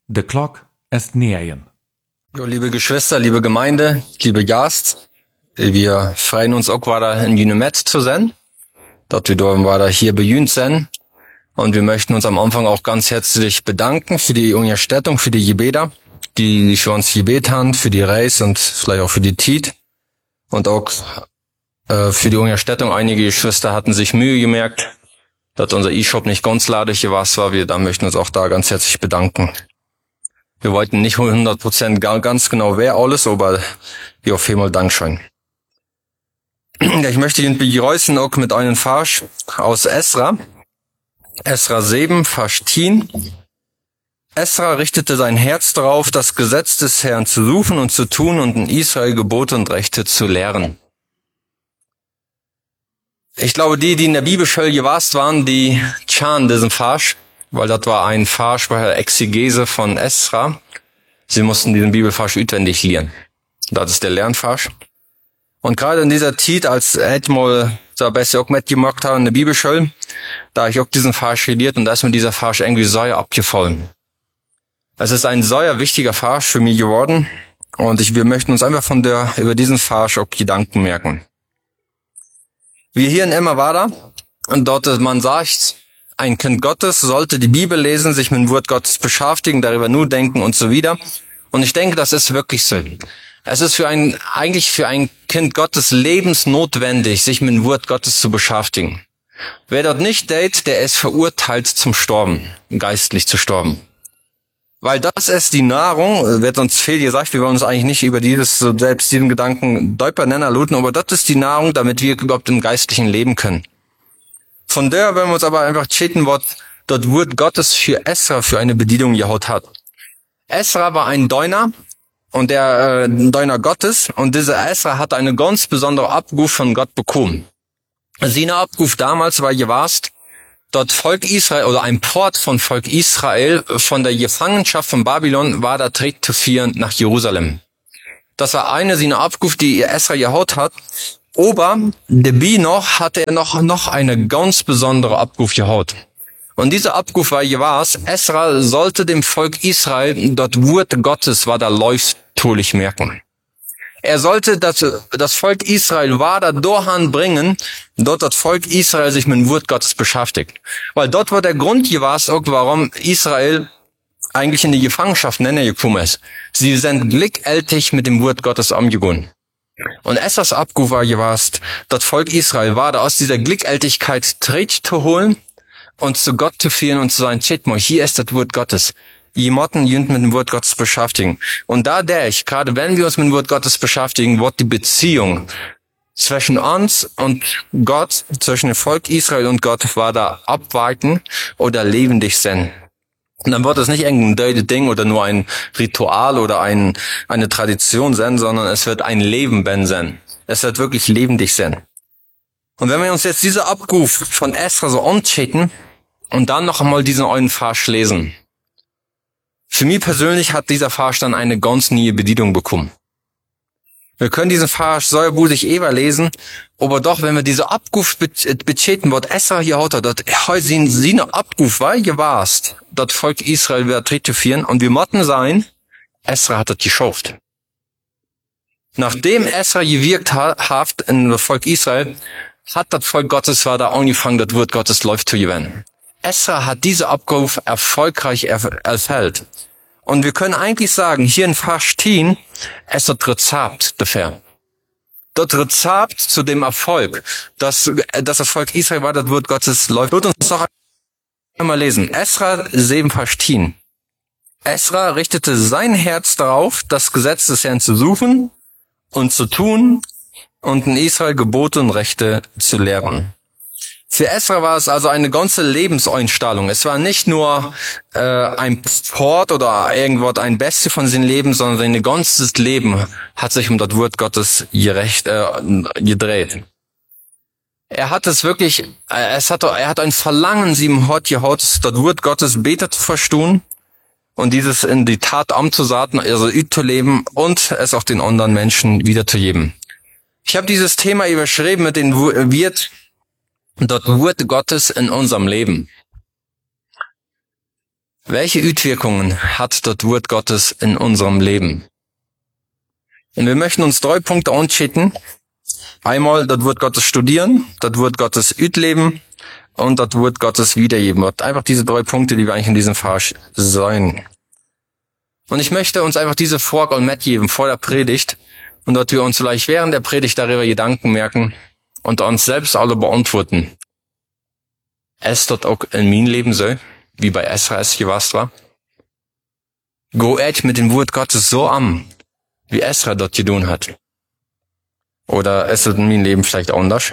The clock est nähern. Jo, liebe Geschwister, liebe Gemeinde, liebe Gast, wir freuen uns auch weiter in Junemet zu sein, dass wir dort weiter hier bejünt sind. Und wir möchten uns am Anfang auch ganz herzlich bedanken für die Unterstützung, für die Gebete, die für uns gebet haben, für die Reise und vielleicht auch für die Tiet. Und auch für die Unterstützung. Einige Geschwister hatten sich Mühe gemerkt, dass unser E-Shop nicht ganz ladig war. Wir möchten uns auch da ganz herzlich bedanken. Wir wollten nicht 100% ganz genau wer alles, aber wir auf jeden Fall Dankeschön. Ich möchte ihn begrüßen auch mit einem Vers aus Esra. Esra 7, Vers 10. Esra richtete sein Herz darauf, das Gesetz des Herrn zu suchen und zu tun und in Israel Gebote und Rechte zu lehren. Ich glaube, die in der Bibelschule gewasst waren, die tschan diesen Vers, weil das war ein Vers bei der Exegese von Esra. Sie mussten diesen Bibelvers auswendig lernen. Das ist der Lernvers. Und gerade in dieser Zeit, als hätte mal so besser auch mitgemacht haben in der Bibelschule, da ich auch diesen Vers studiert und da ist mir dieser Vers irgendwie sehr abgefallen. Es ist ein sehr wichtiger Vers für mich geworden und wir möchten uns einfach über diesen Vers auch Gedanken merken. Wir hier in Emma war da und dort man sagt, ein Kind Gottes sollte die Bibel lesen, sich mit dem Wort Gottes beschäftigen, darüber nur denken und so wieder. Und ich denke, das ist wirklich so. Es ist eigentlich für ein Kind Gottes lebensnotwendig, sich mit dem Wort Gottes zu beschäftigen. Wer dort nicht tät, der ist verurteilt zum Sterben, geistlich zu sterben. Weil das ist die Nahrung, wird uns viel gesagt, wir wollen uns eigentlich nicht über selbst diesen Gedanken deutlicher nennen luten, aber das ist die Nahrung, damit wir überhaupt im geistlichen leben können. Von der, wenn wir uns aber einfach chatten, was dort Wort Gottes für Esra für eine Bedienung gehaut hat. Esra war ein Deuner und der Deuner Gottes und dieser Esra hat eine ganz besondere Abruf von Gott bekommen. Seine Abruf damals war gewasst, dort Volk Israel oder ein Port von Volk Israel von der Gefangenschaft von Babylon war da Trick zu führen nach Jerusalem. Das war eine seiner Abruf, die Esra gehaut hat. Aber dabei hatte er noch eine ganz besondere Abruf gehaut. Und dieser Abruf war gewasst, Esra sollte dem Volk Israel dort Wort Gottes war da läuftulich merken. Er sollte das Volk Israel war da dorthin bringen, dort das Volk Israel sich mit dem Wort Gottes beschäftigt. Weil dort war der Grund gewasst, warum Israel eigentlich in die Gefangenschaft gekommen ist. Sie sind glückältig mit dem Wort Gottes umgegangen. Und Esras Abruf war gewasst, das Volk Israel war da aus dieser Glückältigkeit Tritt zu holen und zu Gott zu führen und zu sagen, shit mal, hier ist das Wort Gottes. Jemotten jünd mit dem Wort Gottes beschäftigen. Und gerade wenn wir uns mit dem Wort Gottes beschäftigen, wird die Beziehung zwischen uns und Gott, zwischen dem Volk Israel und Gott, war da abwarten oder lebendig sein. Und dann wird es nicht irgendein döde Ding oder nur ein Ritual oder eine Tradition sein, sondern es wird ein Leben sein. Es wird wirklich lebendig sein. Und wenn wir uns jetzt diese Abruf von Esra so anschauen und dann noch einmal diesen einen Vers lesen. Für mich persönlich hat dieser Vers dann eine ganz neue Bedienung bekommen. Wir können diesen Vers sehr gut lesen, aber doch, wenn wir diese Abruf betreten, was Esra hier hat, dort seine Abruf war gewasst, das Volk Israel wird Tritt zu führen, und wir mochten sein, Esra hat das geschafft. Nachdem Esra gewirkt hat in das Volk Israel, hat das Volk Gottes war da angefangen, das Wort Gottes läuft zu gewinnen. Esra hat diese Abruf erfolgreich erfüllt. Und wir können eigentlich sagen, hier in Vers 10, es ist das Rezept dafür. Das Rezept zu dem Erfolg, dass das Volk Israel war, das Wort Gottes läuft. Wird uns noch einmal lesen. Esra 7, Vers 10. Esra richtete sein Herz darauf, das Gesetz des Herrn zu suchen und zu tun und in Israel Gebote und Rechte zu lehren. Für Esra war es also eine ganze Lebenseinstellung. Es war nicht nur ein Port oder irgendwas, ein Beste von seinem Leben, sondern sein ganzes Leben hat sich um das Wort Gottes gedreht. Er hat es wirklich, er hat ein Verlangen, sieben Hort, das Wort Gottes besser zu verstehen und dieses in die Tat umzusaten, also zu leben und es auch den anderen Menschen wiederzugeben. Ich habe dieses Thema überschrieben mit den Wort, das Wort Gottes in unserem Leben. welche Auswirkungen hat das Wort Gottes in unserem Leben? Und wir möchten uns 3 Punkte anschauen. Einmal das Wort Gottes studieren, das Wort Gottes ütleben und das Wort Gottes wiedergeben. Einfach diese 3 Punkte, die wir eigentlich in diesem Vers sehen. Und ich möchte uns einfach diese Frage mitgeben vor der Predigt und dass wir uns vielleicht während der Predigt darüber Gedanken merken und uns selbst alle beantworten. Ist das auch in meinem Leben so, wie bei Esra es gewesen war? Go ich mit dem Wort Gottes so an, wie Esra dort getan hat? Oder ist es in meinem Leben vielleicht anders?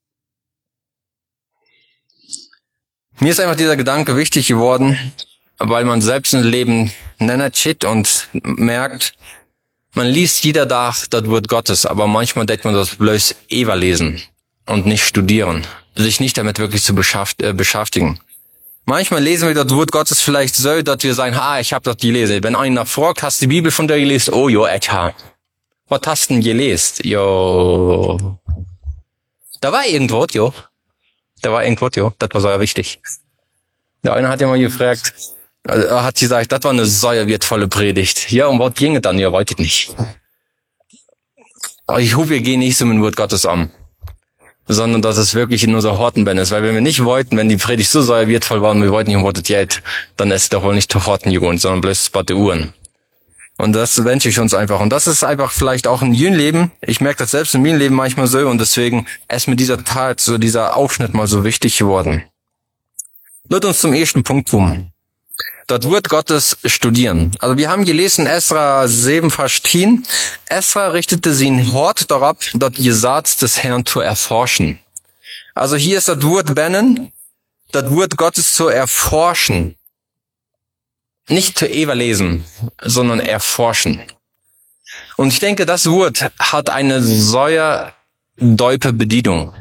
Mir ist einfach dieser Gedanke wichtig geworden, weil man selbst im Leben nennt shit und merkt, man liest jeder Tag das Wort Gottes, aber manchmal denkt man das bloß lesen und nicht studieren, sich nicht damit wirklich zu beschäftigen. Manchmal lesen wir das Wort Gottes vielleicht so, dass wir sagen, ich habe das gelesen. Wenn einer fragt, hast du die Bibel von dir gelesen? Oh, jo, etwa. Was hast du denn gelesen? Jo. Da war irgendwas, jo. Das war sehr wichtig. Der eine hat ja mal gefragt, er hat gesagt, das war eine sehr wertvolle Predigt. Ja, und was ging es dann? Ja, weiß ich nicht. Aber ich hoffe, wir gehen nicht so mit dem Wort Gottes an, sondern dass es wirklich in unser Horten ist. Weil wenn wir nicht wollten, wenn die Predigt so sehr wertvoll war und wir wollten nicht um das Geld, dann ist es doch wohl nicht zu Horten gegangen, sondern bloß bei den Uhren. Und das wünsche ich uns einfach. Und das ist einfach vielleicht auch in jedem Leben. Ich merke das selbst in meinem Leben manchmal so und deswegen ist mir dieser Tat, so dieser Aufschnitt mal so wichtig geworden. Lass uns zum ersten Punkt kommen. Das Wort Gottes studieren. Also wir haben gelesen, Esra 7, Vers 10. Esra richtete sein Hort darauf, das Gesetz des Herrn zu erforschen. Also hier ist das Wort bennen, das Wort Gottes zu erforschen. Nicht zu lesen, sondern erforschen. Und ich denke, das Wort hat eine sehr deupe Bedienung.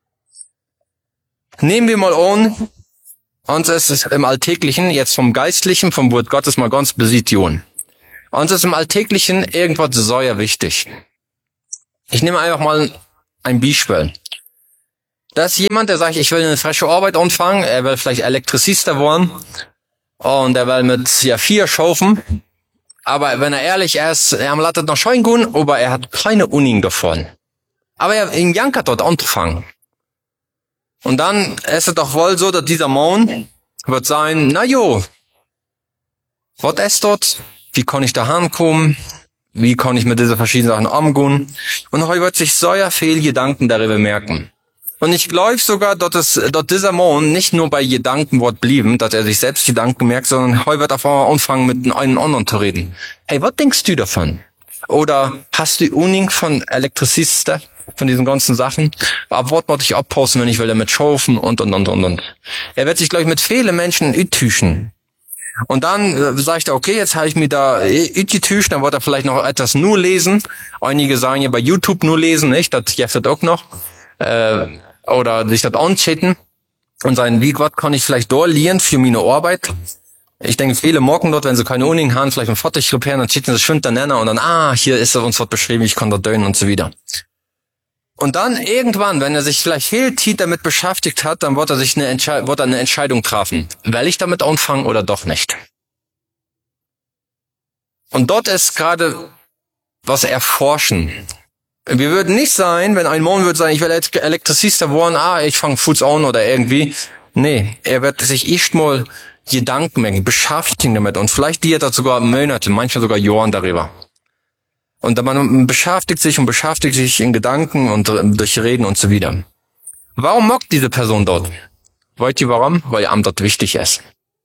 Nehmen wir mal an, uns ist im Alltäglichen, jetzt vom Geistlichen, vom Wort Gottes mal ganz Besition. Uns ist im Alltäglichen irgendwas sehr wichtig. Ich nehme einfach mal ein Beispiel. Da ist jemand, der sagt, ich will eine frische Arbeit anfangen, er will vielleicht Elektrizist werden und er will mit 4 schaufen. Aber wenn er ehrlich ist, er hat das noch schein gut, aber er hat keine Uning davon. Aber er in Janka dort anzufangen. Und dann ist es doch wohl so, dass dieser Mann wird sein, na jo, was ist dort? Wie kann ich da hinkommen? Wie kann ich mit diesen verschiedenen Sachen umgehen? Und heute wird sich sehr viel Gedanken darüber merken. Und ich glaube sogar, dass dieser Mann nicht nur bei Gedanken wird blieben, dass er sich selbst Gedanken merkt, sondern heute wird er vorher anfangen, mit einem anderen zu reden. Hey, was denkst du davon? Oder hast du Uning von Elektrizisten, von diesen ganzen Sachen? Ab was muss ich abpassen, wenn ich will damit schaufen und. Er wird sich, glaube ich, mit vielen Menschen üttüchen. Und dann sagt er, okay, jetzt habe ich mir da üttüchen, dann wird er vielleicht noch etwas nur lesen. Einige sagen ja bei YouTube nur lesen, nicht? Das gibt es auch noch. Oder sich das anschauen und sagen, wie Gott kann ich vielleicht dort lernen für meine Arbeit? Ich denke, viele morgen dort, wenn sie keine Uning haben, vielleicht ein Fotoch reparieren, dann schicken sie schön dann und dann, hier ist uns was beschrieben, ich kann da dönen und so wieder. Und dann irgendwann, wenn er sich vielleicht viel Zeit damit beschäftigt hat, dann wird er eine Entscheidung treffen. Will ich damit anfangen oder doch nicht? Und dort ist gerade was erforschen. Wir würden nicht sein, wenn ein Mann würde sagen, ich will Elektrizist werden, ich fange Fuß an oder irgendwie. Nee, er wird sich echt mal Gedanken machen, beschäftigen damit und vielleicht die hat sogar Monate, manchmal sogar Jahre darüber. Und man beschäftigt sich in Gedanken und durch Reden und so wieder. Warum mockt diese Person dort? Wollt ihr warum? Weil ihm dort wichtig ist.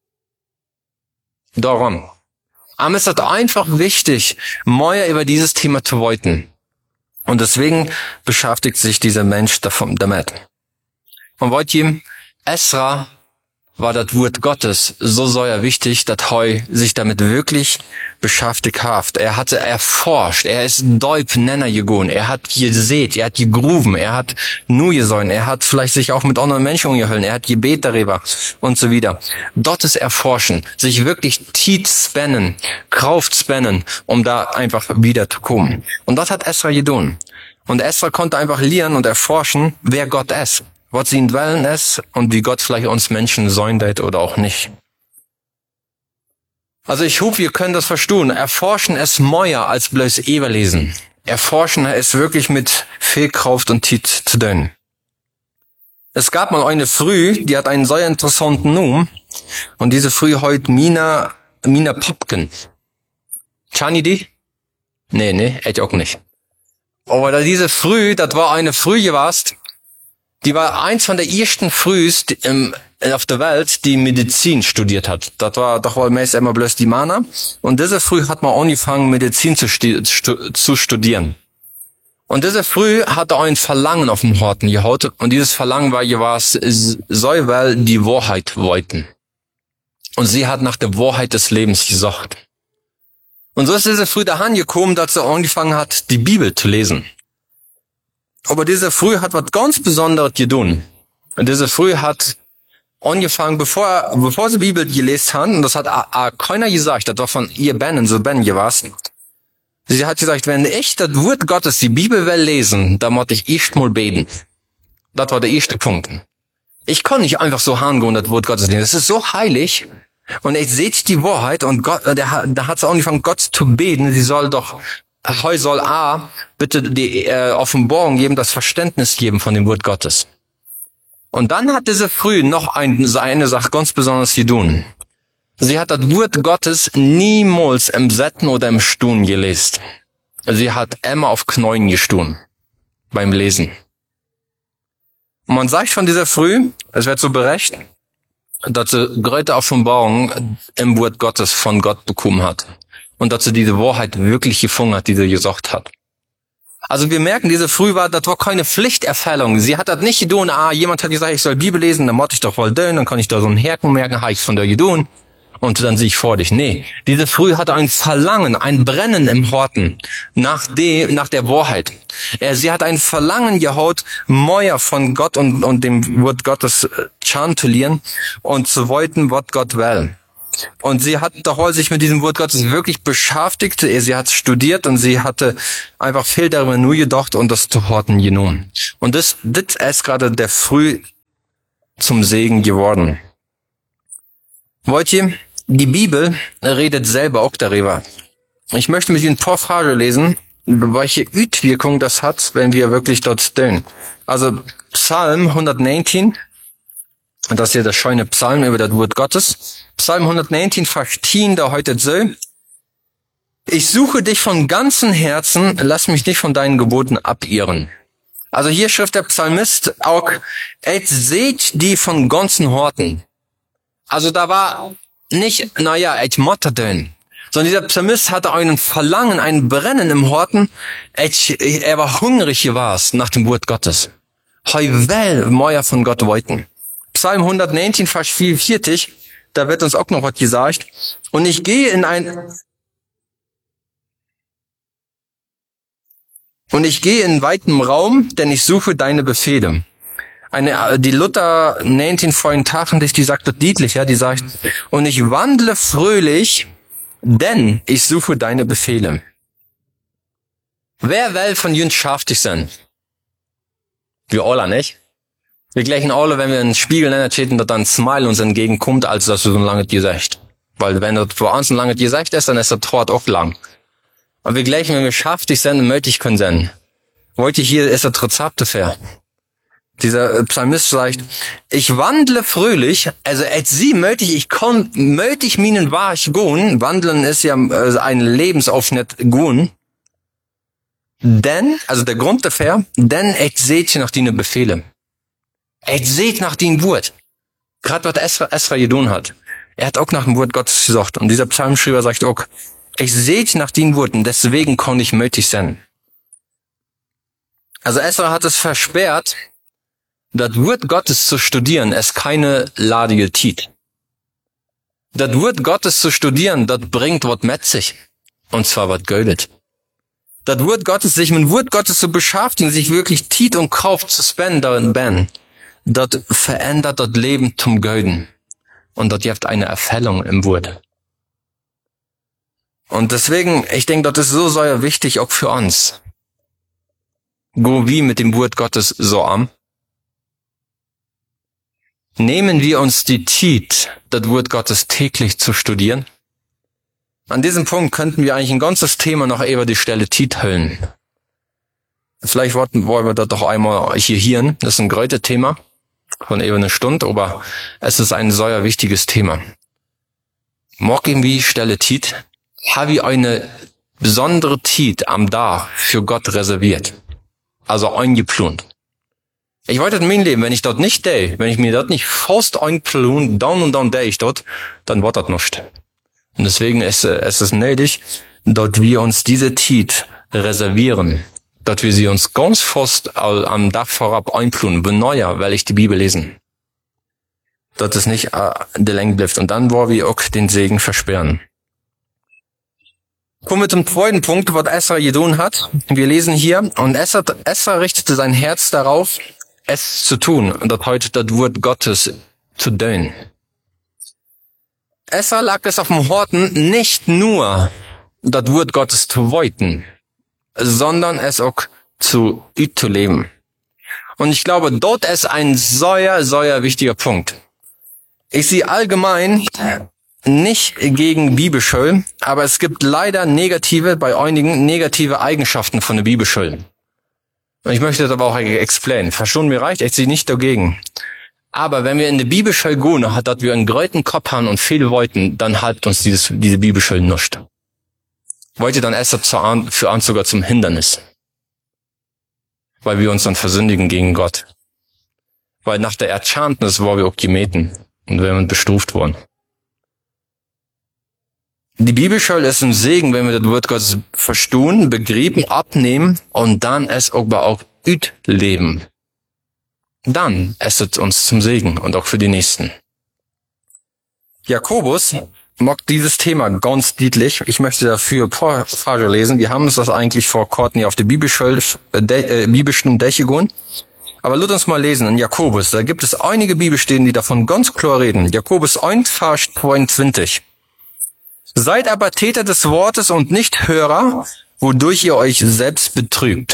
Darum. Ihm ist das einfach wichtig, mehr über dieses Thema zu wollten. Und deswegen beschäftigt sich dieser Mensch damit. Und wollt ihr, Esra war das Wort Gottes so sehr wichtig, dass er sich damit wirklich beschäftigt hat. Er hatte erforscht, er ist Deub Nenner gegangen, er hat gesät, er hat gegruben, er hat nur gesäumt, er hat vielleicht sich auch mit anderen Menschen umgehüllt, er hat Gebet darüber und so wieder. Dort ist Erforschen, sich wirklich tief spannen, Kraft spannen, um da einfach wieder zu kommen. Und das hat Esra getan. Und Esra konnte einfach lernen und erforschen, wer Gott ist. Was sein Willen ist und wie Gott vielleicht uns Menschen säumt oder auch nicht. Also ich hoffe, wir können das verstehen. Erforschen es mehr als bloß überlesen. Erforschen es wirklich mit viel Kraft und Tit zu tun. Es gab mal eine Früh, die hat einen sehr interessanten Namen. Und diese Früh heute Mina Popken. Chani die? Nee, ich auch nicht. Aber diese Früh, das war eine Früh gewesen, die war eins von der ersten Frühs auf der Welt, die Medizin studiert hat. Das war doch wohl meist immer bloß die Männer. Und diese Früh hat man angefangen, Medizin zu studieren. Und diese Früh hatte ein Verlangen auf dem Horten gehabt. Und dieses Verlangen war so weil die Wahrheit wollten. Und sie hat nach der Wahrheit des Lebens gesucht. Und so ist diese Früh dahin gekommen, dass sie angefangen hat, die Bibel zu lesen. Aber diese Früh hat was ganz Besonderes getan. Und diese Früh hat angefangen, bevor sie die Bibel gelesen haben, und das hat keiner gesagt, das war von ihr Ben gewesen. Sie hat gesagt, wenn ich das Wort Gottes, die Bibel will lesen, dann muss ich erst mal beten. Das war der erste Punkt. Ich kann nicht einfach so hingehen, das Wort Gottes lesen. Das ist so heilig. Und ich sehe die Wahrheit und Gott, da hat sie angefangen, Gott zu beten. Sie soll doch, heute soll bitte die Offenbarung geben, das Verständnis geben von dem Wort Gottes. Und dann hat diese Früh noch eine Sache ganz besonders getan. Sie hat das Wort Gottes niemals im Setten oder im Stuhn gelesen. Sie hat immer auf Knien gestuhn beim Lesen. Und man sagt von dieser Früh, es wird so berechnet, dass sie größte Offenbarung im Wort Gottes von Gott bekommen hat. Und dass sie diese Wahrheit wirklich gefunden hat, die sie gesagt hat. Also wir merken, diese Früh das war keine Pflichterfüllung. Sie hat das nicht getan, jemand hat gesagt, ich soll Bibel lesen, dann muss ich doch wohl dön, dann kann ich da so einen Herken merken, habe ich von der getan. Und dann sehe ich vor dich. Nee, diese Früh hatte ein Verlangen, ein Brennen im Horten nach der Wahrheit. Sie hat ein Verlangen gehaut, mehr von Gott und dem Wort Gottes chantulieren und zu wollten, was Gott will. Und sie hat doch sich mit diesem Wort Gottes wirklich beschäftigt. Sie hat studiert und sie hatte einfach viel darüber nur gedacht und das zu horten genommen. Und das ist gerade der Früh zum Segen geworden. Wollt ihr? Die Bibel redet selber auch darüber. Ich möchte mit Ihnen ein paar Fragen lesen, welche Auswirkung das hat, wenn wir wirklich dort stehen. Also Psalm 119, das ist ja der schöne Psalm über das Wort Gottes. Psalm 119, Vers 10, da heute so: Ich suche dich von ganzem Herzen, lass mich nicht von deinen Geboten abirren. Also hier schreibt der Psalmist auch, et seht die von ganzen Horten. Also da war nicht, ich motte denn. Sondern dieser Psalmist hatte einen Verlangen, ein Brennen im Horten. Er war hungrig gewesen nach dem Wort Gottes. Heu will mehr von Gott wollten. Psalm 119, Vers 44, da wird uns auch noch was gesagt. Und ich gehe in weitem Raum, denn ich suche deine Befehle. Die Luther 19 vor den Tagen, die sagt das deutlich, ja, die sagt, und ich wandle fröhlich, denn ich suche deine Befehle. Wer will von uns schaftig sein? Wir alle, nicht? Wir gleichen alle, wenn wir in den Spiegel nennen, dass dann ein Smile uns entgegenkommt, als dass du so ein langes Gesicht. Weil wenn das für uns ein langes Gesicht ist, dann ist das Tod auch lang. Und wir gleichen, wenn wir schaftig sind und möglich können sein. Wollte hier ist das Rezept dafür. Dieser Psalmist sagt, ich wandle fröhlich, also als sie möglich meinen war ich gehen, wandeln ist ja ein Lebensaufschnitt gehen, denn, also der Grund dafür, denn ich seht nach deine Befehle. Ich seht nach deinem Wort. Gerade was Esra getan hat. Er hat auch nach dem Wort Gottes gesucht. Und dieser Psalmschreiber sagt auch, ich seht nach deinen Worten, deswegen kann ich möglich sein. Also Esra hat es versperrt, das Wort Gottes zu studieren, ist keine ladige Tit. Das Wort Gottes zu studieren, das bringt was mit sich. Und zwar was Göldet. Das Wort Gottes, sich mit dem Wort Gottes zu beschäftigen, sich wirklich Tit und Kraft zu spenden, das verändert das Leben zum Gölden. Und das gibt eine Erfüllung im Wort. Und deswegen, ich denke, das ist so sehr wichtig auch für uns. Go wie mit dem Wort Gottes so am. Nehmen wir uns die Zeit, das Wort Gottes täglich zu studieren? An diesem Punkt könnten wir eigentlich ein ganzes Thema noch über die Stelle Tiet hüllen. Vielleicht wollen wir das doch einmal hier hören. Das ist ein großes Thema von über eine Stunde, aber es ist ein sehr wichtiges Thema. Morgen wie Stelle Tiet, habe ich eine besondere Tiet am Tag für Gott reserviert. Also eingeplant. Ich wollte in meinem Leben, wenn ich dort nicht wenn ich mir dort nicht fast einplan, down und down ich dort, dann wird das nicht. Und deswegen ist es nötig, dass wir uns diese Tiet reservieren, dass wir sie uns ganz fast am Tag vorab einplanen, beneuer, weil ich die Bibel lesen. Dass es nicht der Länge bleibt. Und dann wollen wir auch den Segen versperren. Kommen wir zum zweiten Punkt, was Esra getan hat. Wir lesen hier, und Esra richtete sein Herz darauf, es zu tun, und das heute das Wort Gottes zu dönen. Esra lag es auf dem Horten, nicht nur das Wort Gottes zu wollten, sondern es auch zu leben. Und ich glaube, dort ist ein sehr, sehr wichtiger Punkt. Ich sehe allgemein nicht gegen Bibelschule, aber es gibt leider bei einigen negative Eigenschaften von der Bibelschule. Und ich möchte das aber auch explainen. Verstehen mir reicht, ich sehe nicht dagegen. Aber wenn wir in die Bibelschule gehen, hat dass wir einen greuten Kopf haben und viele wollten, dann halbt uns diese Bibelschule nicht. Wollt ihr dann erst für uns sogar zum Hindernis. Weil wir uns dann versündigen gegen Gott. Weil nach der Erchantnis waren wir auch gemähten und wir sind bestuft worden. Die Bibelschule ist ein Segen, wenn wir das Wort Gottes verstehen, begreifen, abnehmen und dann es aber auch leben. Dann ist es uns zum Segen und auch für die Nächsten. Jakobus mag dieses Thema ganz deutlich. Ich möchte dafür ein paar Verse lesen. Wir haben uns das eigentlich vor kurzem auf der Bibelstunde durchgegangen. Aber lasst uns mal lesen in Jakobus. Da gibt es einige Bibelstellen, die davon ganz klar reden. Jakobus 1, Vers 22. Seid aber Täter des Wortes und nicht Hörer, wodurch ihr euch selbst betrügt.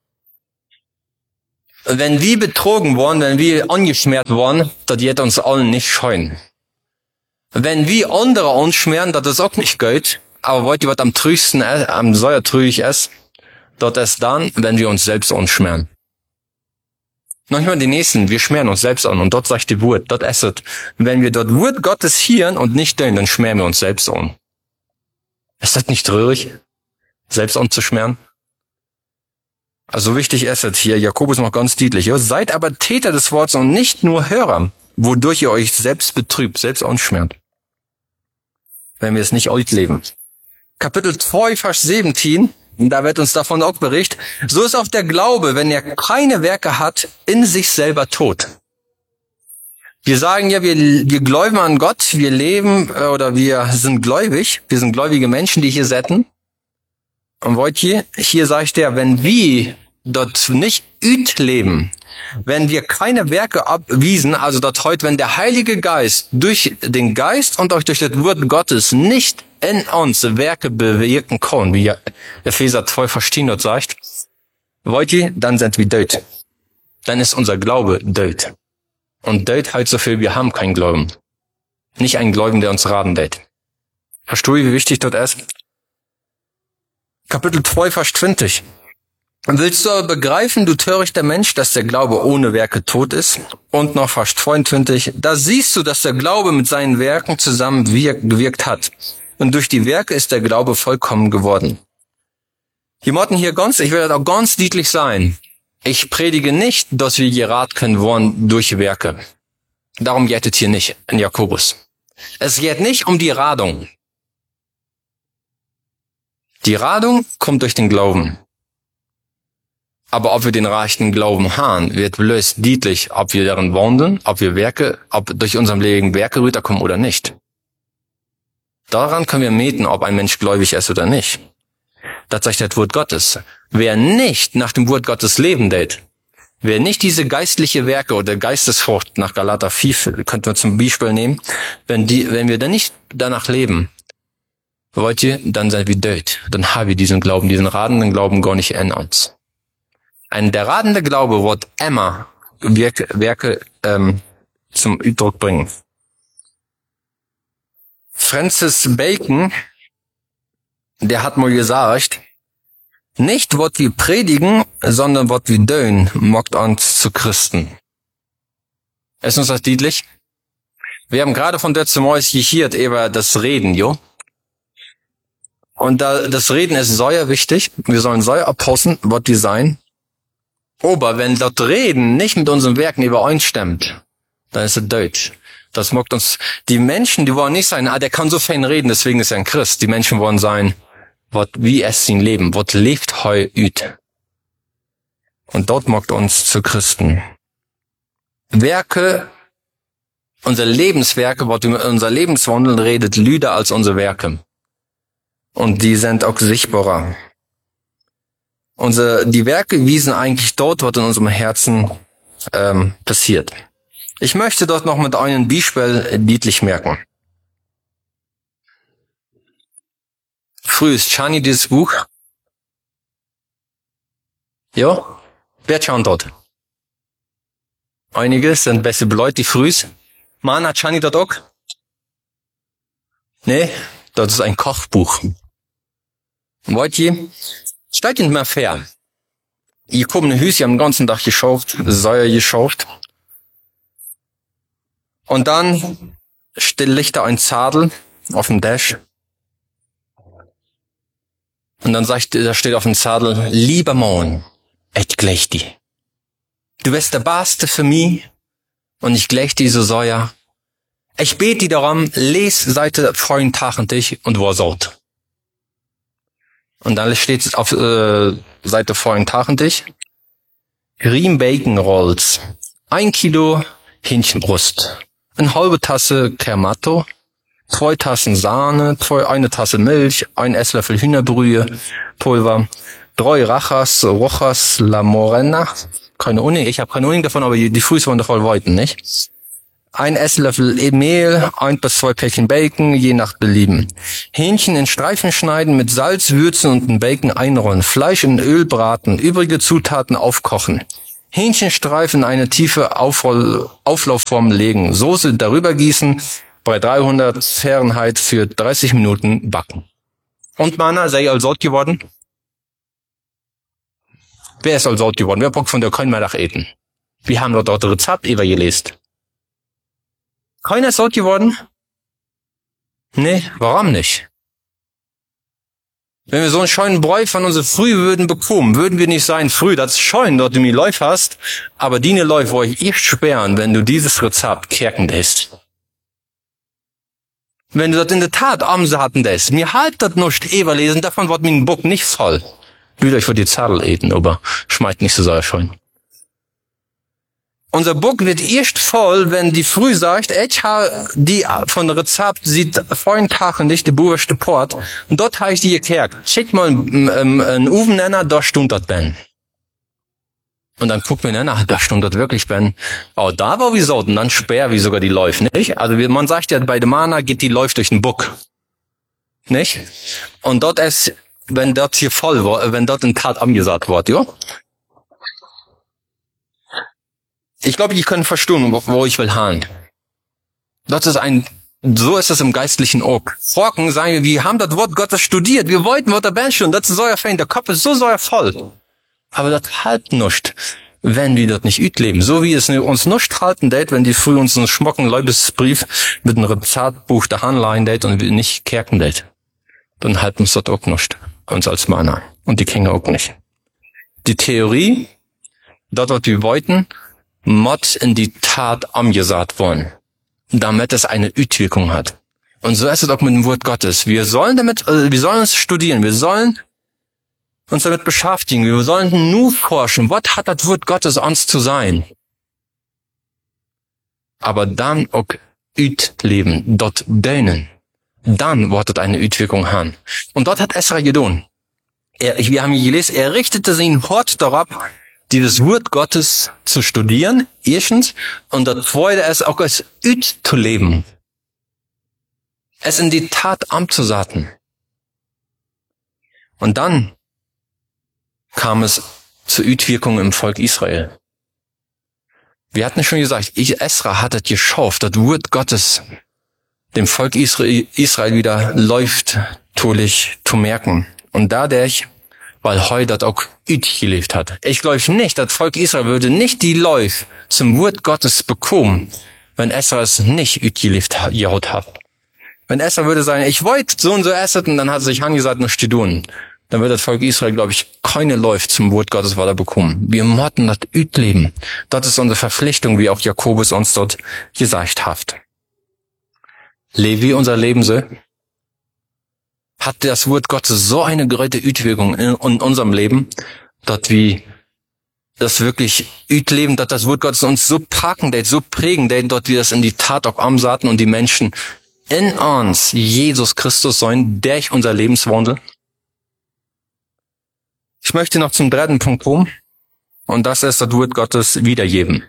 Wenn wir betrogen worden, wenn wir angeschmiert worden, das wird uns allen nicht scheuen. Wenn wir andere uns schmieren, das ist auch nicht gut. Aber wollt ihr was am trügsten, am sehr trügig ist, das ist dann, wenn wir uns selbst anschmieren. Manchmal die Nächsten, wir schmieren uns selbst an und dort sagt die Wort, dort ist es. Wenn wir dort Wort Gottes hören und nicht dann schmieren wir uns selbst an. Ist das nicht traurig, selbst anzuschmieren? Also wichtig ist es hier, Jakobus macht ganz deutlich, ja, seid aber Täter des Wortes und nicht nur Hörer, wodurch ihr euch selbst betrübt, selbst anschmiert. Wenn wir es nicht leben. Kapitel 2, Vers 17, da wird uns davon auch berichtet, so ist auch der Glaube, wenn er keine Werke hat, in sich selber tot. Wir sagen ja, wir glauben an Gott, wir leben oder wir sind gläubig, wir sind gläubige Menschen, die hier sitzen. Und wollt ihr, hier sagt er, wenn wir dort nicht leben, wenn wir keine Werke abwiesen, also dort heute, wenn der Heilige Geist durch den Geist und auch durch das Wort Gottes nicht in uns Werke bewirken kann, wie Epheser 2 verstehen dort sagt, wollt ihr, dann sind wir tot. Dann ist unser Glaube tot. Und tot halt so viel, wir haben keinen Glauben. Nicht einen Glauben, der uns raten lädt. Versteht ihr, wie wichtig dort ist? Kapitel 2, Vers 20. Willst du aber begreifen, du törichter Mensch, dass der Glaube ohne Werke tot ist? Und noch Vers 22. Da siehst du, dass der Glaube mit seinen Werken zusammen gewirkt hat. Und durch die Werke ist der Glaube vollkommen geworden. Ich will das auch ganz deutlich sein. Ich predige nicht, dass wir gerat können worden durch Werke. Darum geht es hier nicht in Jakobus. Es geht nicht um die Radung. Die Radung kommt durch den Glauben. Aber ob wir den rechten Glauben haben, wird bloß deutlich, ob wir darin wandeln, ob durch unserem Leben Werke rüberkommen oder nicht. Daran können wir meten, ob ein Mensch gläubig ist oder nicht. Das sagt das Wort Gottes. Wer nicht nach dem Wort Gottes leben lädt, wer nicht diese geistliche Werke oder Geistesfrucht nach Galater 4, könnten wir zum Beispiel nehmen, wenn wir dann nicht danach leben, wollt ihr, dann sind wir tot. Dann haben wir diesen Glauben, diesen radenden Glauben gar nicht in uns. Der radende Glaube wird immer Werke zum Ausdruck bringen. Francis Bacon der hat mal gesagt, nicht was wir predigen, sondern was wir tun, macht uns zu Christen. Ist uns das deutlich? Wir haben gerade von letztem Mal gehört über das Reden, jo? Und das Reden ist sehr wichtig. Wir sollen sehr abpassen, was wir sein. Aber wenn das Reden nicht mit unseren Werken übereinstimmt, dann ist es Deutsch. Das macht uns, die Menschen, die wollen nicht sein, der kann so fein reden, deswegen ist er ein Christ. Die Menschen wollen sein, wie es sein Leben, was lebt heu üt. Und dort macht uns zu Christen. Werke, unsere Lebenswerke, was über unser Lebenswandel redet, lüder als unsere Werke. Und die sind auch sichtbarer. Die Werke wiesen eigentlich dort, was in unserem Herzen passiert. Ich möchte dort noch mit einem Beispiel deutlich merken. Früh ist Chani dieses Buch. Ja? Wer schaut dort? Einige sind beste Leute, die früh ist. Man hat Chani dort auch? Nee, das ist ein Kochbuch. Wollt ihr? Steigt nicht mehr fair. Ihr kommt in ein Hüs, ihr habt den ganzen Tag geschafft, Säuer geschafft. Und dann liegt da ein Zadel auf dem Dash. Und dann da steht auf dem Zadel, lieber Mann, ich gleich dir. Du bist der Beste für mich und ich gleich dir so Säuer. Ich bete dir darum, les Seite vollen Tag und dich und wo sollt. Und dann steht es auf Seite vollen Tag und dich. Riem Bacon Rolls, 1 Kilo Hähnchenbrust, eine halbe Tasse Kermatto, 2 Tassen Sahne, 1 Tasse Milch, 1 Esslöffel Hühnerbrühe, Pulver, 3 Rojas La Morena, keine Ahnung, ich habe keine Ahnung davon, aber die Frühs waren doch voll weiten, nicht? 1 Esslöffel Mehl, 1 bis 2 Päckchen Bacon, je nach Belieben. Hähnchen in Streifen schneiden, mit Salz würzen und in Bacon einrollen. Fleisch in Öl braten, übrige Zutaten aufkochen. Hähnchenstreifen in eine tiefe Auflaufform legen. Soße darüber gießen, bei 300 Fahrenheit für 30 Minuten backen. Und Mana, sei all sort geworden? Wer ist all sort geworden? Wer Bock von der können wir nach eten? Wir haben dort Rezept gelesen. Keiner ist dort geworden? Nee, warum nicht? Wenn wir so einen scheuen Bräu von unserer Früh würden bekommen, würden wir nicht sein, früh, das scheuen, dort du mir Läuf hast, aber die Läuf wollte ich echt sperren, wenn du dieses Rezept kerken lässt. Wenn du das in der Tat amse hatten lässt, mir halt das nicht lesen, davon wird mir ein Buck nicht voll. Will euch für die Zadel eten, aber schmeißt nicht so sehr scheuen. Unser Buch wird erst voll, wenn die früh sagt, ich habe die von Rezept sieht vorhin Tag und nicht die burische Port. Und dort habe ich die gekehrt. Schick mal einen Uwennenner, da stund das Ben. Und dann guckt mir nach, da stund das wirklich Ben. Oh, da war wie so, und dann sperr wie sogar die läuft, nicht? Also man sagt ja, bei dem Mana geht die läuft durch den Buck. Nicht? Und dort ist, wenn dort hier voll war, wenn dort in Tat angesagt wird, ja? Ich glaube, die können verstehen, wo ich will haben. So ist es im geistlichen Org. Forken sagen wir haben das Wort Gottes studiert, wir wollten Wort der Band schon, das ist so fein, der Kopf ist so voll. Aber das halt nicht, wenn wir dort nicht üt leben. So wie es uns nicht halten date, wenn die früh uns einen schmocken Leibesbrief mit einem Rezeptbuch der Handlein date und wir nicht kerken date. Dann halten uns das auch nicht, uns als Mana. Und die Kinder auch nicht. Die Theorie, dort was wir wollten, Mod in die Tat angesagt worden, damit es eine Utwirkung hat. Und so ist es auch mit dem Wort Gottes. Wir sollen es studieren, wir sollen uns damit beschäftigen, wir sollen nur forschen, was hat das Wort Gottes uns zu sein? Aber dann auch leben, dort dönen, dann wird es eine Utwirkung haben. Und dort hat Esra getan. Wir haben gelesen, er richtete sein Hort darauf, dieses Wort Gottes zu studieren, erstens, und das zweite ist auch als Üt zu leben. Es in die Tat anzusaten. Und dann kam es zur Ütwirkung im Volk Israel. Wir hatten schon gesagt, Esra hat es geschafft, das Wort Gottes dem Volk Israel wieder läuft tolich zu merken. Und dadurch, weil heute das auch üt gelebt hat. Ich glaube nicht, das Volk Israel würde nicht die Läufe zum Wort Gottes bekommen, wenn Esra es nicht üt gelebt hat. Wenn Esra würde sagen, ich wollte so und so essen, und dann hat er sich angesagt, noch Stidun, dann wird das Volk Israel, glaube ich, keine Läufe zum Wort Gottes weiter bekommen. Wir motten das üt leben. Das ist unsere Verpflichtung, wie auch Jakobus uns dort gesagt hat. Leben wir unser Leben so? Hat das Wort Gottes so eine große Ütwirkung in unserem Leben, dass wir das wirklich leben, dass das Wort Gottes uns so packen, so prägen, dass wir das in die Tat auch umsaten und die Menschen in uns Jesus Christus sein, durch unser Lebenswandel. Ich möchte noch zum dritten Punkt kommen, und das ist das Wort Gottes wiedergeben.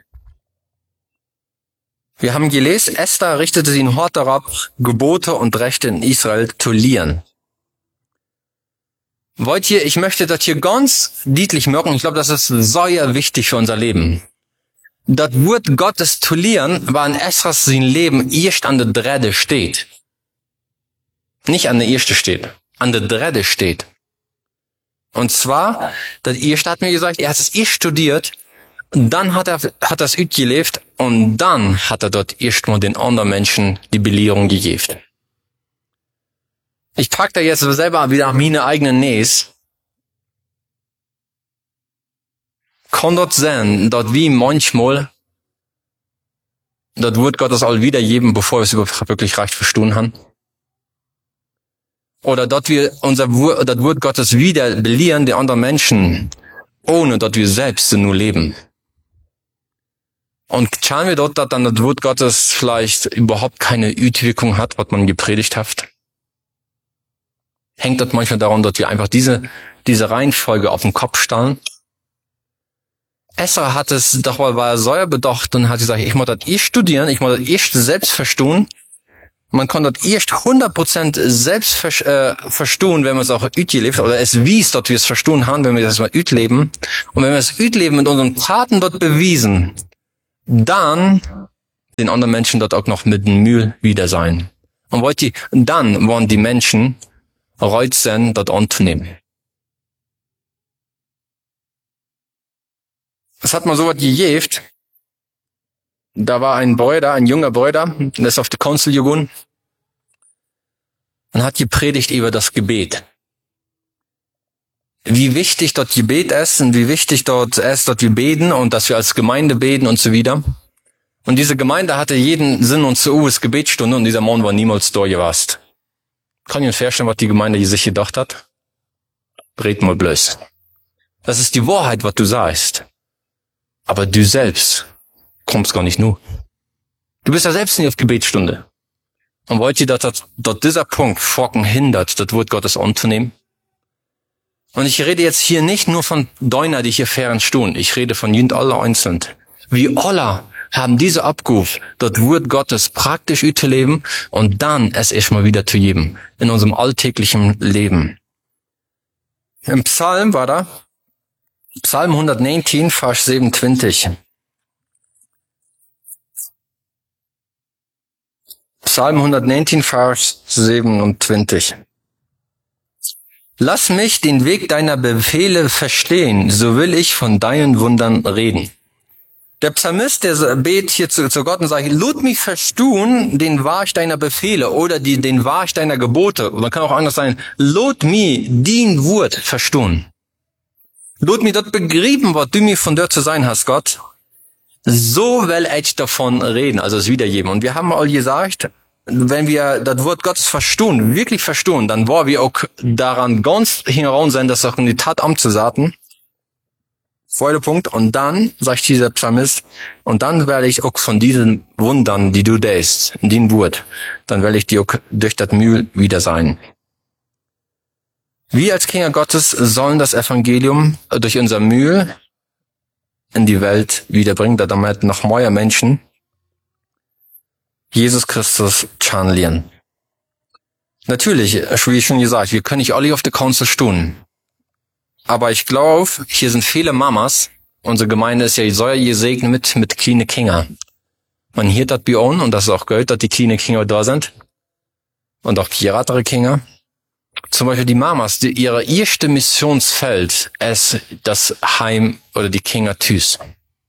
Wir haben gelesen, Esther richtete sie in Hort darauf, Gebote und Rechte in Israel zu lehren. Ich möchte das hier ganz deutlich merken, ich glaube, das ist sehr wichtig für unser Leben. Das Wort Gottes zu lehren, war in Esras sein Leben erst an der Dritte steht. Nicht an der Erste steht, an der Dritte steht. Und zwar, das Erste hat mir gesagt, er hat es erst studiert, dann hat das gelebt und dann hat er dort erstmal den anderen Menschen die Belehrung gegeben. Ich pack da jetzt selber wieder meine eigenen Näs. Kann dort sein, dort wie manchmal das Wort Gottes all wiedergeben, bevor wir es wirklich recht verstanden haben. Oder dort wir das Wort Gottes wieder belehren, die anderen Menschen, ohne dass wir selbst nur leben. Und schauen wir dort, dass dann das Wort Gottes vielleicht überhaupt keine Ütwirkung hat, was man gepredigt hat. Hängt das manchmal daran, dass wir einfach diese Reihenfolge auf den Kopf stellen. Esra hat es doch, war sehr bedacht und hat gesagt, ich muss das erst studieren, ich muss das erst selbst verstehen. Man kann das erst 100% selbst verstehen, wenn man es auch lebt, oder es wies, dass wir es verstehen haben, wenn wir das mal leben. Und wenn wir es leben mit unseren Taten dort bewiesen, dann den anderen Menschen dort auch noch mit dem Mühl wieder sein. Und dann wollen die Menschen bereit sein, dort anzunehmen. Es hat mal so was gegeben. Da war ein junger Bruder, der ist auf die Konzil gegangen und hat gepredigt über das Gebet. Wie wichtig dort Gebet ist und wie wichtig dort ist, dass wir beten und dass wir als Gemeinde beten und so wieder. Und diese Gemeinde hatte jeden Sinn und so als Gebetsstunde und dieser Mann war niemals da gewesen. Kann ich mir vorstellen, was die Gemeinde sich gedacht hat? Red mal bloß. Das ist die Wahrheit, was du sagst. Aber du selbst kommst gar nicht nur. Du bist ja selbst nicht auf Gebetsstunde. Und wollt ihr, dass dieser Punkt Focken hindert, das Wort Gottes anzunehmen? Und ich rede jetzt hier nicht nur von Deuner, die hier fern stehen. Ich rede von jeden aller einzeln. Wir alle haben diese Abruf, das Wort Gottes praktisch zu leben und dann es erstmal wieder zu geben. In unserem alltäglichen Leben. Im Psalm war da, Psalm 119, Vers 27. Psalm 119, Vers 27. Lass mich den Weg deiner Befehle verstehen, so will ich von deinen Wundern reden. Der Psalmist, der betet hier zu Gott und sagt, lud mich verstehen den Wahrheit deiner Befehle oder den Wahrheit deiner Gebote. Man kann auch anders sagen, lud mich den Wort verstehen. Lud mich dort begreifen, was du mir von dort zu sein hast, Gott. So will ich davon reden, also es wiedergeben. Und wir haben all gesagt, wenn wir das Wort Gottes verstehen, wirklich verstehen, dann wollen wir auch daran ganz hinaus sein, das auch in die Tat umzusetzen. Zweiter Punkt. Und dann, sagt dieser Psalmist, und dann werde ich auch von diesen Wundern, die du denkst, in dem Wort, dann werde ich dir auch durch das Mühl wieder sein. Wir als Kinder Gottes sollen das Evangelium durch unser Mühl in die Welt wiederbringen, damit noch mehr Menschen Jesus Christus kennenlernen. Natürlich, wie schon gesagt, wir können nicht alle auf der Kanzel stehen. Aber ich glaube, hier sind viele Mamas. Unsere Gemeinde ist ja sehr gesegnet mit kleinen Kindern. Man hört das bei uns und das ist auch gut, dass die kleinen Kinder da sind. Und auch die ältere Kinder. zum Beispiel die Mamas, ihre erste Missionsfeld ist das Heim oder die Kinder Tüs.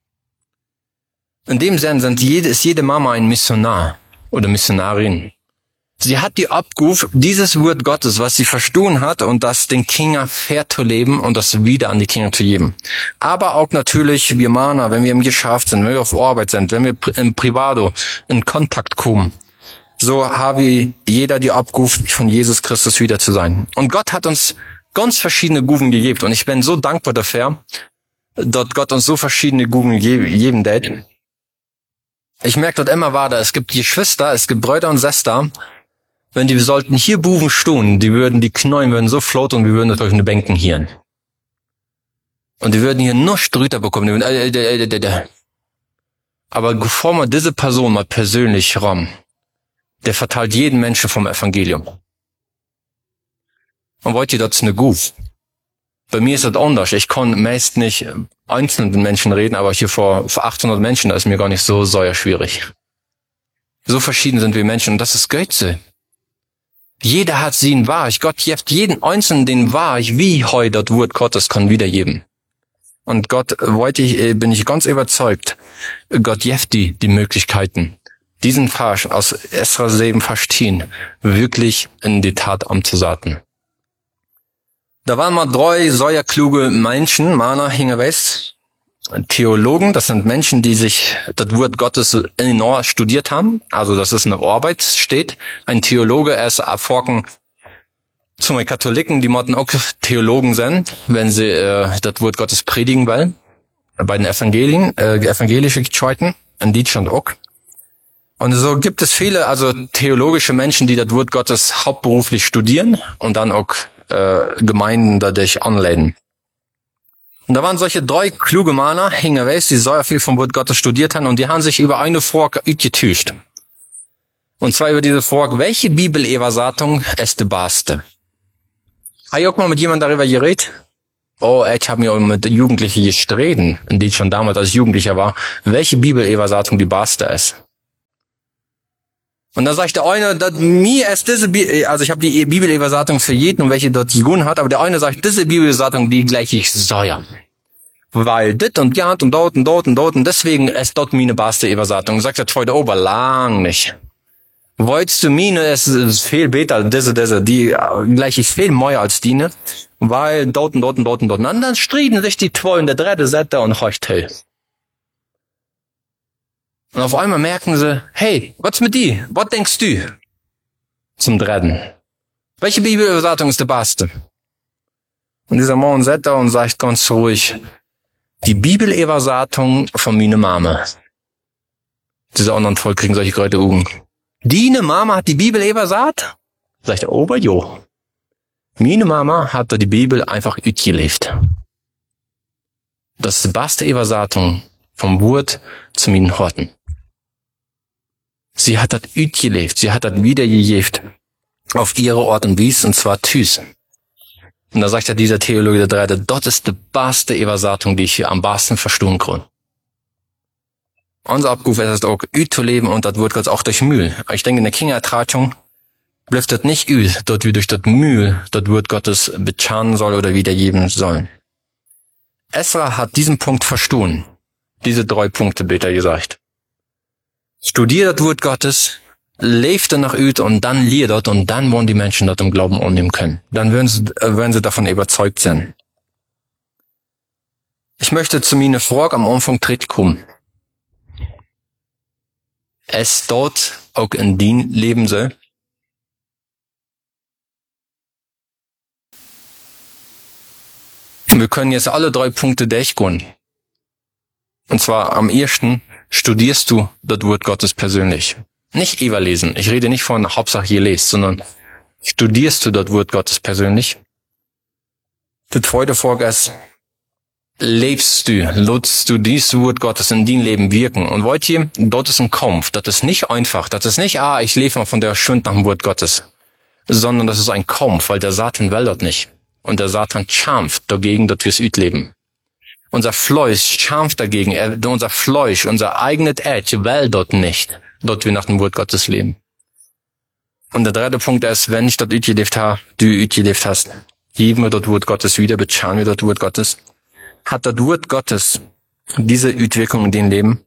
In dem Sinne ist jede Mama ein Missionar oder Missionarin. Sie hat die Abruf, dieses Wort Gottes, was sie verstanden hat, und das den Kindern fair zu leben und das wieder an die Kinder zu geben. Aber auch natürlich wir Männer, wenn wir im Geschäft sind, wenn wir auf Arbeit sind, wenn wir im Privado in Kontakt kommen, so habe jeder die Abruf, von Jesus Christus wieder zu sein. Und Gott hat uns ganz verschiedene Guven gegeben. Und ich bin so dankbar dafür, dass Gott uns so verschiedene Guven geben hat. Ich merke dort immer weiter, es gibt Geschwister, es gibt Brüder und Schwestern. Wenn wir sollten hier Buben stehen, die Knäuel würden so float und wir würden durch eine Bänken hier. Und die würden hier nur Strüter bekommen. Aber bevor man diese Person mal persönlich rum, der verteilt jeden Menschen vom Evangelium. Und wollt ihr das eine Guf? Bei mir ist das anders. Ich kann meist nicht einzeln mit Menschen reden, aber hier vor 800 Menschen, da ist mir gar nicht so sehr schwierig. So verschieden sind wir Menschen und das ist Götze. Jeder hat sie in Wahrheit. Gott gibt jeden Einzelnen den Wahrheit, wie heute das Wort Gottes kann wiedergeben. Und Gott bin ich ganz überzeugt, Gott gibt die Möglichkeiten, diesen Vers aus Esra 7 verstehen, wirklich in die Tat umzusetzen. Da waren mal 3 sehr kluge Menschen, Männer hingewesen, Theologen, das sind Menschen, die sich das Wort Gottes enorm studiert haben. Also das ist eine Arbeit, steht. Ein Theologe, er ist erfolgen zum Katholiken, die mochten auch Theologen sind, wenn sie das Wort Gottes predigen wollen. Bei den evangelischen Gescheiten, in Deutschland auch. Und so gibt es viele, also theologische Menschen, die das Wort Gottes hauptberuflich studieren und dann auch Gemeinden dadurch anleiten. Und da waren solche 3 kluge Männer, die sehr viel vom Wort Gottes studiert haben, und die haben sich über eine Frage getäuscht. Und zwar über diese Frage, welche Bibelübersetzung ist die beste? Habe ich auch mal mit jemandem darüber geredet? Oh, ich habe mir auch mit Jugendlichen gestritten, die schon damals als Jugendlicher war, welche Bibelübersetzung die beste ist. Und da sagt der eine, dass mir ist also ich habe die Bibelübersetzung für jeden und welche dort gegunt hat, aber der eine sagt, diese Bibelübersetzung, die gleich ich säuer. Weil dit und ja und dort und dort und dort und deswegen ist dort meine beste Übersetzung. Sagt der zweite Ober, lang nicht. Wolltest du meine, es ist viel besser, die gleich ich viel mehr als die, ne? Weil dort und dort und dort und dort. Und dann striden sich die zwei und der dritte Seite und heucht hell. Und auf einmal merken sie, hey, was mit die? Was denkst du? Zum Dritten. Welche Bibelübersetzung ist die beste? Und dieser Mann sitzt da und sagt ganz ruhig, die Bibelübersetzung von meine Mama. Diese anderen Volk kriegen solche Leute Augen. Dine Mama hat die Bibel übersetzt? Sagt der Ober, jo. Meine Mama hat da die Bibel einfach utgelebt. Das ist die beste Übersetzung vom Wort zu meinen Horten. Sie hat das utgelebt, sie hat das wiedergegeben auf ihre Art und Weise, und zwar Tüs. Und da sagt ja dieser Theologe der Dritte, das ist die beste Übersetzung, die ich hier am besten verstehen kann. Unser Abruf ist es auch, zu leben, und das wird Gott auch durch Mühl. Ich denke, in der Kinderertragung bleibt das nicht dort wie durch das Mühl, das wird Gottes bezahlen soll oder wiedergeben sollen. Esra hat diesen Punkt verstanden. Diese 3 Punkte, besser gesagt. Studiert das Wort Gottes, lebt danach und dann lehrt dort, und dann wollen die Menschen dort im Glauben annehmen können. Dann werden sie davon überzeugt sein. Ich möchte zu meiner Frage am Anfang kommen. Es dort auch in din leben soll. Wir können jetzt alle 3 Punkte durchgehen. Und zwar am ersten studierst du das Wort Gottes persönlich. Nicht überlesen. Ich rede nicht von Hauptsache ihr lest, sondern studierst du das Wort Gottes persönlich. Die zweite Frage ist, nutzt du dieses Wort Gottes in dein Leben wirken? Und wollt ihr, dort ist ein Kampf. Das ist nicht einfach. Das ist nicht, ich lebe mal von der Schund nach dem Wort Gottes. Sondern das ist ein Kampf, weil der Satan will das nicht. Und der Satan kämpft dagegen, dass wir es leben. Unser Fleisch kämpft dagegen. Unser Fleisch, unser eigenes Ätsch will dort nicht. Dort wir nach dem Wort Gottes leben. Und der dritte Punkt ist, wenn ich dort utgelebt habe, du utgelebt hast, geben wir dort Wort Gottes wieder, bezahlen wir dort Wort Gottes. Hat dort Wort Gottes diese Utwirkung in dem Leben?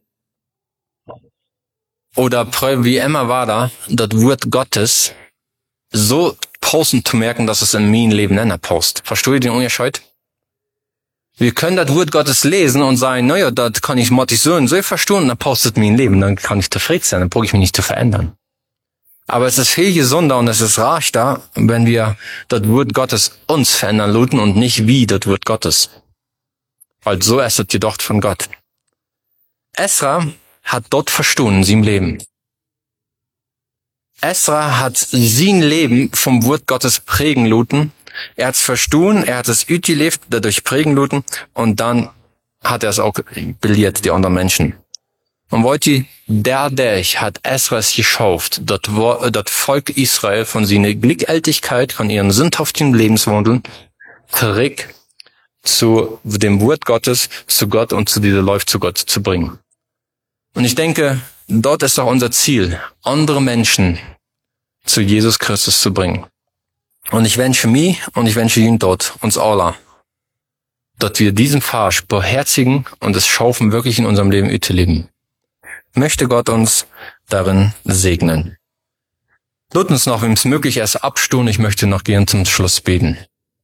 Oder wie immer war da, dort Wort Gottes so passend zu merken, dass es in mein Leben nicht passt. Versteht ihr den Unterschied? Wir können das Wort Gottes lesen und sagen, naja, das kann ich Motti so verstehen, dann passt es mein Leben, dann kann ich zufrieden sein, dann brauche ich mich nicht zu verändern. Aber es ist viel gesunder und es ist reicher, wenn wir das Wort Gottes uns verändern lassen und nicht wie das Wort Gottes. Weil so ist es jedoch von Gott. Esra hat dort verstanden in seinem Leben. Esra hat sein Leben vom Wort Gottes prägen lassen. Er hat es verstanden, er hat es utgelebt, dadurch prägen lassen und dann hat er es auch belehrt, die anderen Menschen. Und wollte dadurch hat Esra es geschafft, das Volk Israel von seiner Glückältigkeit, von ihren sündhaften Lebenswandeln zurück zu dem Wort Gottes, zu Gott und zu dieser Läufe zu Gott zu bringen. Und ich denke, dort ist auch unser Ziel, andere Menschen zu Jesus Christus zu bringen. Und ich wünsche mir und ich wünsche Ihnen dort, uns alle, dass wir diesen Farsch beherzigen und es schaffen, wirklich in unserem Leben zu leben. Möchte Gott uns darin segnen. Lasst uns noch, wenn es möglich ist, abstuhlen. Ich möchte noch gern zum Schluss beten.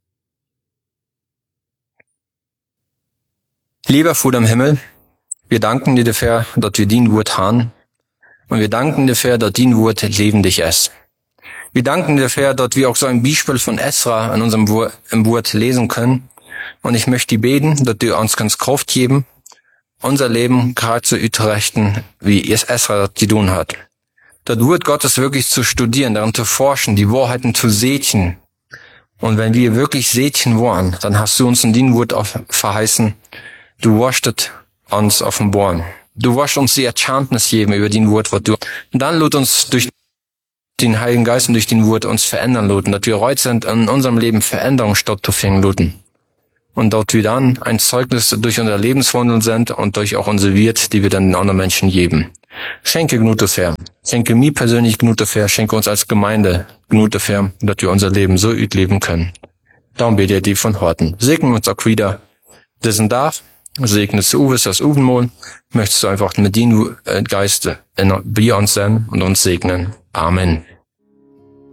Lieber Vater im Himmel, wir danken dir dafür, dass wir dein Wort haben. Und wir danken dir dafür, dass dein Wort lebendig ist. Wir danken dir dafür, dass wir auch so ein Beispiel von Esra in unserem Wort lesen können. Und ich möchte dir beten, dass du uns ganz Kraft geben, unser Leben gerade so utrechten, wie es Esra das getan hat. Das Wort Gottes wirklich zu studieren, daran zu forschen, die Wahrheiten zu sehen. Und wenn wir wirklich sehen wollen, dann hast du uns in dein Wort verheißen, du wirst uns offenbaren. Du wirst uns die Erkenntnis geben über dein Wort, was du. Und dann lässt uns durch den Heiligen Geist und durch dein Wort uns verändern lassen, dass wir heute sind, in unserem Leben Veränderung stattzufinden lassen. Und dort wir dann ein Zeugnis durch unser Lebenswandel sind und durch auch unsere Wirt, die wir dann den anderen Menschen geben. Schenke Gnute fair. Schenke mir persönlich Gnute fair. Schenke uns als Gemeinde Gnute fair, dass wir unser Leben so leben können. Darum bete ich dir von Horten. Segne uns auch wieder diesen Tag. Segne du Uwes das Uwenmol. Möchtest du einfach mit deinem Geist bei uns sein und uns segnen. Amen.